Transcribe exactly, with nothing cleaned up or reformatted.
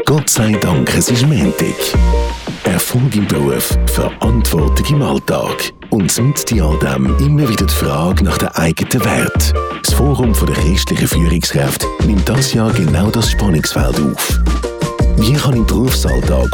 Gott sei Dank, es ist Montag. Erfolg im Beruf, Verantwortung im Alltag. Und mit all dem immer wieder die Frage nach den eigenen Wert. Das Forum der christlichen Führungskräfte nimmt das Jahr genau das Spannungsfeld auf. Wie kann im Berufsalltag